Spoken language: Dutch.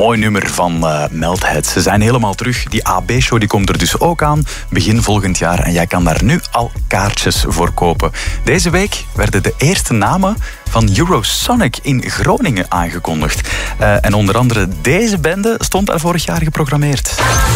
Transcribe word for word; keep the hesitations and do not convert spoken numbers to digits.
Mooi nummer van uh, Melthead. Ze zijn helemaal terug. Die A B-show die komt er dus ook aan. Begin volgend jaar. En jij kan daar nu al kaartjes voor kopen. Deze week werden de eerste namen van Eurosonic in Groningen aangekondigd. Uh, en onder andere deze bende stond daar vorig jaar geprogrammeerd.